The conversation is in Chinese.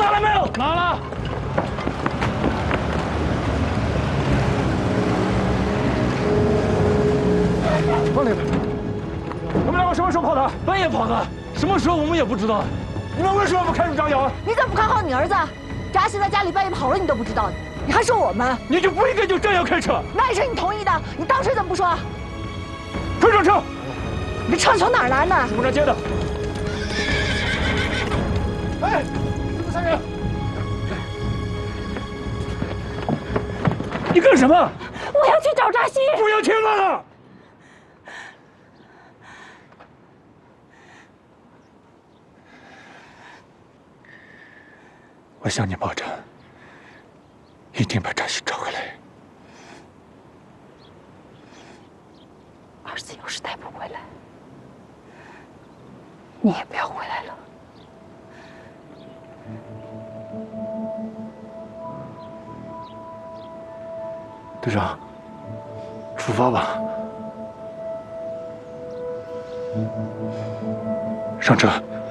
拿来没有？ 拿了。 放里边。你们两个什么时候跑的？ 半夜跑的，什么时候我们也不知道。 你们为什么不开除张瑶？ 你怎么不看好你儿子？扎西在家里半夜跑了，你都不知道，你还说我们？ 你就不应该就这样开车。 那也是你同意的，你当时怎么不说？ 快上车！ 你车从哪儿来的？ 是部长接的。哎，你们三人，你干什么？ 我要去找扎西。 不要听话了！我向你保证，一定把扎西找回来。 儿子要是带不回来，你也不要回来了。 队长，出发吧。上车。